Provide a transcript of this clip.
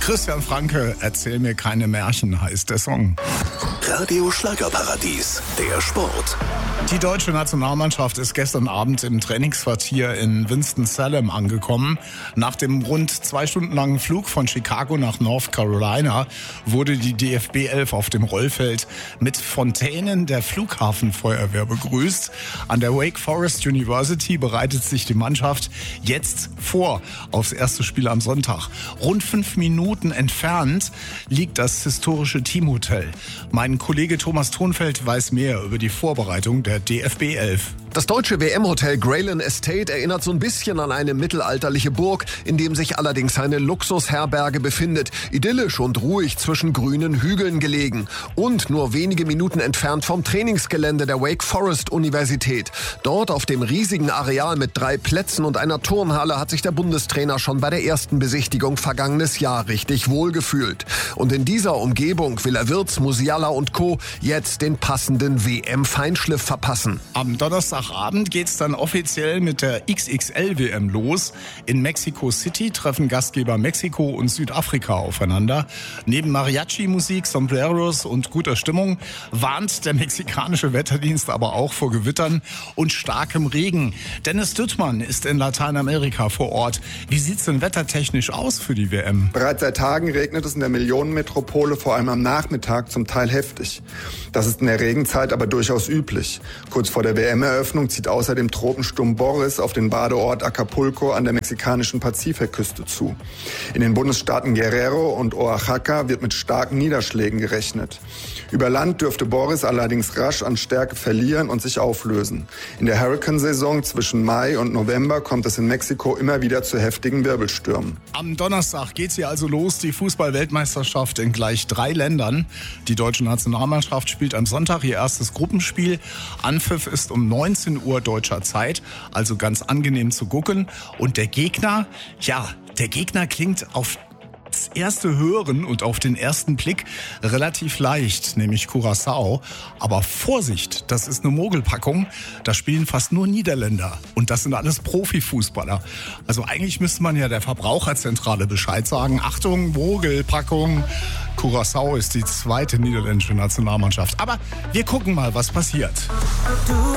Christian Franke, erzähl mir keine Märchen, heißt der Song. Radio Schlagerparadies, der Sport. Die deutsche Nationalmannschaft ist gestern Abend im Trainingsquartier in Winston-Salem angekommen. Nach dem rund 2 Stunden langen Flug von Chicago nach North Carolina wurde die DFB 11 auf dem Rollfeld mit Fontänen der Flughafenfeuerwehr begrüßt. An der Wake Forest University bereitet sich die Mannschaft jetzt vor aufs erste Spiel am Sonntag. Rund 5 Minuten entfernt liegt das historische Teamhotel. Mein Kollege Thomas Thonfeld weiß mehr über die Vorbereitung der DFB 11. Das deutsche WM-Hotel Grayland Estate erinnert so ein bisschen an eine mittelalterliche Burg, in dem sich allerdings eine Luxusherberge befindet. Idyllisch und ruhig zwischen grünen Hügeln gelegen. Und nur wenige Minuten entfernt vom Trainingsgelände der Wake Forest Universität. Dort auf dem riesigen Areal mit 3 Plätzen und einer Turnhalle hat sich der Bundestrainer schon bei der ersten Besichtigung vergangenes Jahr richtig wohlgefühlt. Und in dieser Umgebung will er Wirtz, Musiala und Co. jetzt den passenden WM-Feinschliff verpassen. Am Donnerstagabend geht's dann offiziell mit der XXL-WM los. In Mexico City treffen Gastgeber Mexiko und Südafrika aufeinander. Neben Mariachi-Musik, Sombreros und guter Stimmung warnt der mexikanische Wetterdienst aber auch vor Gewittern und starkem Regen. Dennis Düttmann ist in Lateinamerika vor Ort. Wie sieht's denn wettertechnisch aus für die WM? Bereits seit Tagen regnet es in der Millionenmetropole, vor allem am Nachmittag, zum Teil heftig. Das ist in der Regenzeit aber durchaus üblich. Kurz vor der WM-Eröffnung zieht außerdem Tropensturm Boris auf den Badeort Acapulco an der mexikanischen Pazifikküste zu. In den Bundesstaaten Guerrero und Oaxaca wird mit starken Niederschlägen gerechnet. Über Land dürfte Boris allerdings rasch an Stärke verlieren und sich auflösen. In der Hurrikansaison zwischen Mai und November kommt es in Mexiko immer wieder zu heftigen Wirbelstürmen. Am Donnerstag geht's hier also los, die Fußball-Weltmeisterschaft in gleich 3 Ländern. Die deutsche Nationalmannschaft spielt am Sonntag ihr erstes Gruppenspiel. Anpfiff ist um 19 Uhr deutscher Zeit, also ganz angenehm zu gucken. Und der Gegner klingt auf das erste Hören und auf den ersten Blick relativ leicht, nämlich Curaçao. Aber Vorsicht, das ist eine Mogelpackung. Da spielen fast nur Niederländer. Und das sind alles Profifußballer. Also eigentlich müsste man ja der Verbraucherzentrale Bescheid sagen. Achtung, Mogelpackung. Curaçao ist die 2. niederländische Nationalmannschaft. Aber wir gucken mal, was passiert.